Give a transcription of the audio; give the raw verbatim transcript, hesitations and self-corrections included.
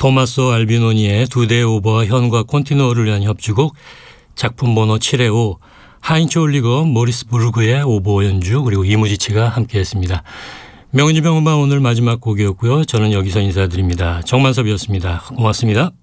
토마소 알비노니의 두 대의 오보와 현과 콘티누어를 위한 협주곡 작품 번호 칠의 오 하인츠 올리거 모리스 부르그의 오보 연주 그리고 이무지치가 함께했습니다. 명은지 명음반 오늘 마지막 곡이었고요. 저는 여기서 인사드립니다. 정만섭이었습니다. 고맙습니다.